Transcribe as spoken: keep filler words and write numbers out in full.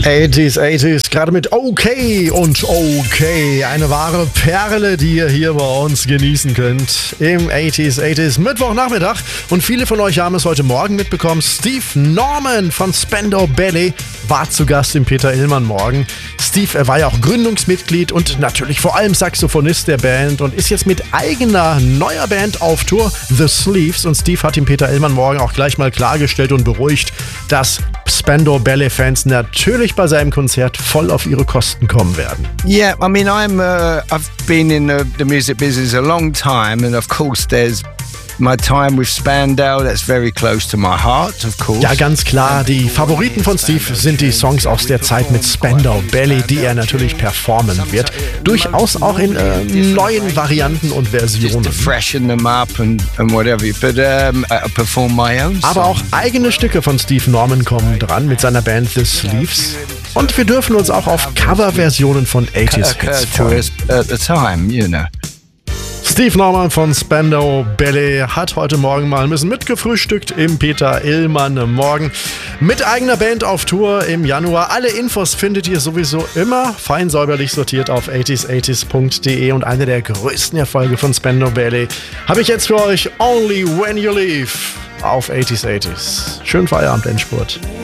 achtziger, achtziger, gerade mit Okay und Okay. Eine wahre Perle, die ihr hier bei uns genießen könnt. Im achtziger, achtziger, Mittwochnachmittag. Und viele von euch haben es heute Morgen mitbekommen. Steve Norman von Spandau Ballet war zu Gast im Peter Illmann Morgen. Steve, er war ja auch Gründungsmitglied und natürlich vor allem Saxophonist der Band und ist jetzt mit eigener neuer Band auf Tour, The Sleeves. Und Steve hat dem Peter Illmann Morgen auch gleich mal klargestellt und beruhigt, dass Spandau Ballet-Fans natürlich bei seinem Konzert voll auf ihre Kosten kommen werden. Yeah, I mean, I'm, uh, I've been in the, the music business a long time, and of course there's my time with Spandau, that's very close to my heart, of course. Ja, ganz klar, die Favoriten von Steve sind die Songs aus der Zeit mit Spandau Ballet, die er natürlich performen wird. Durchaus auch in äh, neuen Varianten und Versionen. Freshen them up and, and whatever, but um, I perform my own songs. Aber auch eigene Stücke von Steve Norman kommen dran mit seiner Band The Sleeves. Und wir dürfen uns auch auf Coverversionen von achtziger Hits freuen. At the time, you know. Steve Norman von Spandau Ballet hat heute Morgen mal ein bisschen mitgefrühstückt im Peter Illmann Morgen. Mit eigener Band auf Tour im Januar. Alle Infos findet ihr sowieso immer fein säuberlich sortiert auf achtziger achtziger punkt de. Und eine der größten Erfolge von Spandau Ballet habe ich jetzt für euch, Only When You Leave, auf achtziger, achtziger. Schönen Feierabend, Endspurt.